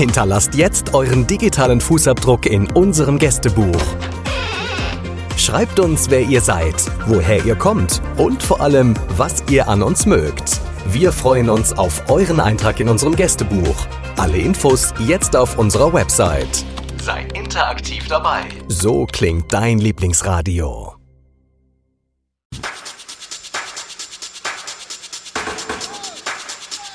Hinterlasst jetzt euren digitalen Fußabdruck in unserem Gästebuch. Schreibt uns, wer ihr seid, woher ihr kommt und vor allem, was ihr an uns mögt. Wir freuen uns auf euren Eintrag in unserem Gästebuch. Alle Infos jetzt auf unserer Website. Seid interaktiv dabei. So klingt dein Lieblingsradio.